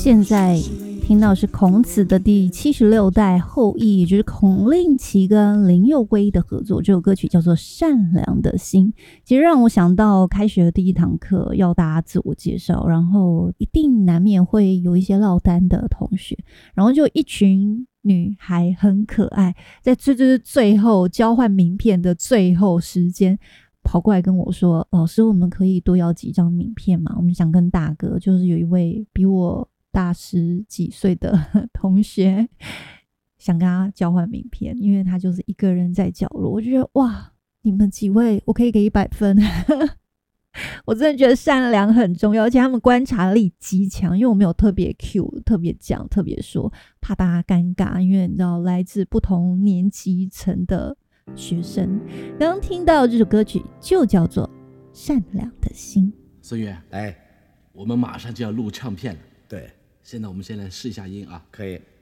现在听到是孔子的第76代后裔，也就是孔令奇跟林佑辉的合作。这首歌曲叫做《善良的心》，其实让我想到开学的第一堂课要大家自我介绍，然后一定难免会有一些落单的同学，然后就一群女孩很可爱，在最后交换名片的最后时间跑过来跟我说，老师我们可以多要几张名片吗？我们想跟大哥，就是有一位比我大10几岁的同学想跟他交换名片，因为他就是一个人在角落。我就觉得哇，你们几位我可以给100分我真的觉得善良很重要，而且他们观察力极强，因为我没有特别 Q 特别讲特别说，怕大家尴尬，因为你知道来自不同年级层的学生。刚刚听到这首歌曲就叫做《善良的心》。 孙悦， 哎， 我们马上就要录唱片了。 对， 现在我们先来试一下音啊。 可以。